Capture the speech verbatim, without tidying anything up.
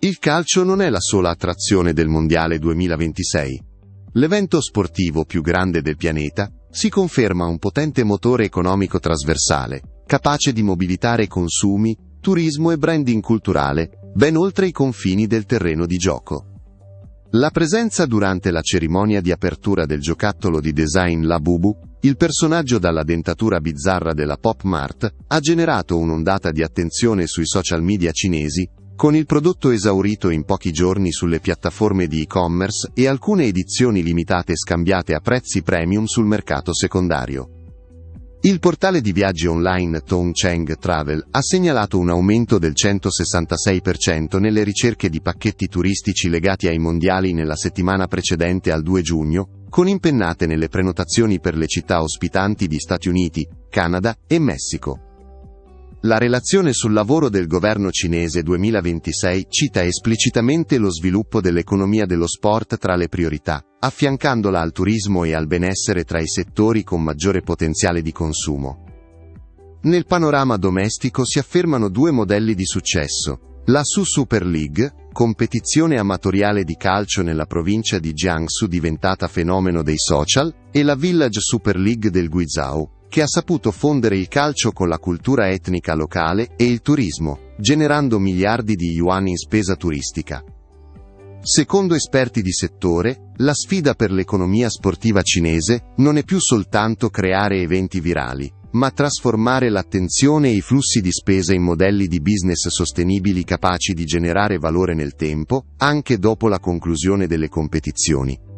Il calcio non è la sola attrazione del Mondiale duemilaventisei. L'evento sportivo più grande del pianeta si conferma un potente motore economico trasversale, capace di mobilitare consumi, turismo e branding culturale, ben oltre i confini del terreno di gioco. La presenza durante la cerimonia di apertura del giocattolo di design Labubu, il personaggio dalla dentatura bizzarra della Pop Mart, ha generato un'ondata di attenzione sui social media cinesi, con il prodotto esaurito in pochi giorni sulle piattaforme di e-commerce e alcune edizioni limitate scambiate a prezzi premium sul mercato secondario. Il portale di viaggi online Tongcheng Travel ha segnalato un aumento del centosessantasei per cento nelle ricerche di pacchetti turistici legati ai mondiali nella settimana precedente al due giugno, con impennate nelle prenotazioni per le città ospitanti di Stati Uniti, Canada e Messico. La relazione sul lavoro del governo cinese duemilaventisei cita esplicitamente lo sviluppo dell'economia dello sport tra le priorità, affiancandola al turismo e al benessere tra i settori con maggiore potenziale di consumo. Nel panorama domestico si affermano due modelli di successo: la Su Super League, competizione amatoriale di calcio nella provincia di Jiangsu diventata fenomeno dei social, e la Village Super League del Guizhou, che ha saputo fondere il calcio con la cultura etnica locale e il turismo, generando miliardi di yuan in spesa turistica. Secondo esperti di settore, la sfida per l'economia sportiva cinese non è più soltanto creare eventi virali, ma trasformare l'attenzione e i flussi di spesa in modelli di business sostenibili capaci di generare valore nel tempo, anche dopo la conclusione delle competizioni.